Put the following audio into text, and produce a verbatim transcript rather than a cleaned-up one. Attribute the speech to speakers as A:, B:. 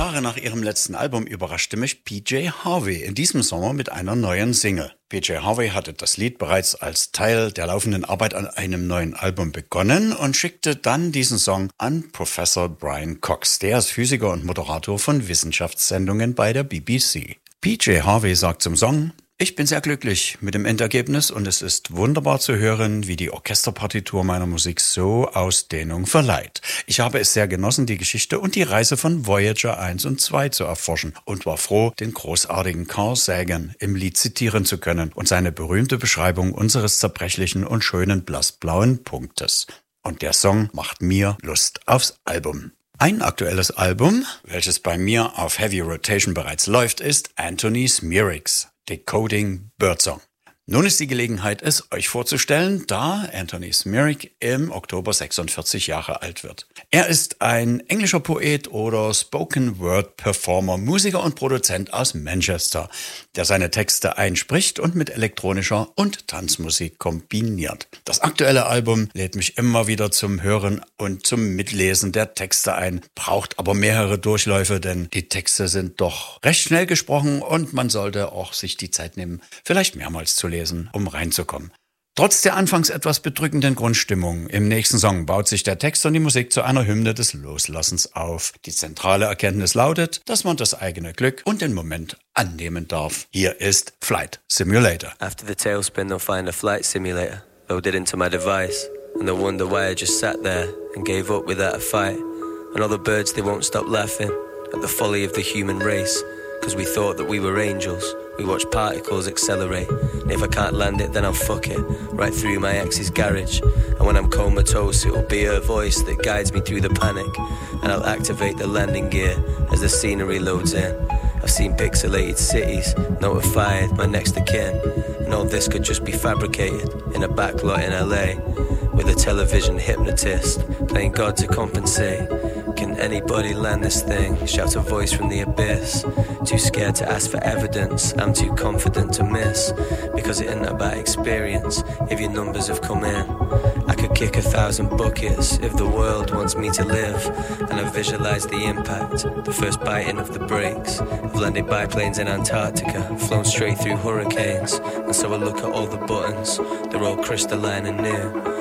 A: Jahre nach ihrem letzten Album überraschte mich P J Harvey in diesem Sommer mit einer neuen Single. P J Harvey hatte das Lied bereits als Teil der laufenden Arbeit an einem neuen Album begonnen und schickte dann diesen Song an Professor Brian Cox, der ist Physiker und Moderator von Wissenschaftssendungen bei der B B C. P J Harvey sagt zum Song: Ich bin sehr glücklich mit dem Endergebnis und es ist wunderbar zu hören, wie die Orchesterpartitur meiner Musik so Ausdehnung verleiht. Ich habe es sehr genossen, die Geschichte und die Reise von Voyager eins und zwei zu erforschen und war froh, den großartigen Carl Sagan im Lied zitieren zu können und seine berühmte Beschreibung unseres zerbrechlichen und schönen blassblauen Punktes. Und der Song macht mir Lust aufs Album. Ein aktuelles Album, welches bei mir auf Heavy Rotation bereits läuft, ist Anthony Smirix, Decoding Birdsong. Nun ist die Gelegenheit, es euch vorzustellen, da Anthony Smirix im Oktober sechsundvierzig Jahre alt wird. Er ist ein englischer Poet oder Spoken-Word-Performer, Musiker und Produzent aus Manchester, der seine Texte einspricht und mit elektronischer und Tanzmusik kombiniert. Das aktuelle Album lädt mich immer wieder zum Hören und zum Mitlesen der Texte ein, braucht aber mehrere Durchläufe, denn die Texte sind doch recht schnell gesprochen und man sollte auch sich die Zeit nehmen, vielleicht mehrmals zu lesen, um reinzukommen. Trotz der anfangs etwas bedrückenden Grundstimmung im nächsten Song baut sich der Text und die Musik zu einer Hymne des Loslassens auf. Die zentrale Erkenntnis lautet, dass man das eigene Glück und den Moment annehmen darf. Hier ist Flight Simulator.
B: After the tailspin, they'll find a flight simulator loaded into my device, and they'll wonder why I just sat there and gave up without a fight. And all the birds, they won't stop laughing at the folly of the human race, cause we thought that we were angels. We watch particles accelerate, and if I can't land it, then I'll fuck it right through my ex's garage. And when I'm comatose, it'll be her voice that guides me through the panic, and I'll activate the landing gear as the scenery loads in. I've seen pixelated cities, notified my next of kin, and all this could just be fabricated in a backlot in L A, with a television hypnotist playing God to compensate. Can anybody land this thing? Shouts a voice from the abyss. Too scared to ask for evidence, I'm too confident to miss. Because it isn't about experience, if your numbers have come in. I could kick a thousand buckets if the world wants me to live. And I visualize the impact, the first biting of the brakes. I've landed biplanes in Antarctica, flown straight through hurricanes. And so I look at all the buttons, they're all crystalline and new.